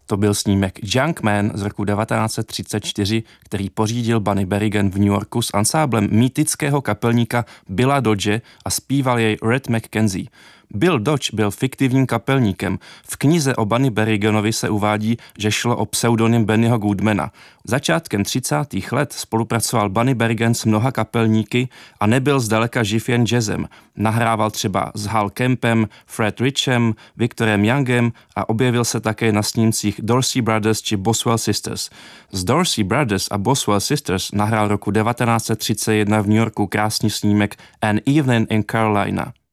To byl snímek Junkman z roku 1934, který pořídil Bunny Berrigan v New Yorku s ansáblem mýtického kapelníka Billa Dodge a zpíval jej Red McKenzie. Bill Dodge byl fiktivním kapelníkem. V knize o Bunny Berriganovi se uvádí, že šlo o pseudonym Bennyho Goodmana. Začátkem 30. let spolupracoval Bunny Berrigan s mnoha kapelníky a nebyl zdaleka živ jen jazzem. Nahrával třeba s Hal Kempem, Fred Richem, Victorem Youngem a objevil se také na snímcích Dorsey Brothers či Boswell Sisters. Z Dorsey Brothers a Boswell Sisters nahrál roku 1931 v New Yorku krásný snímek An Evening in Carolina.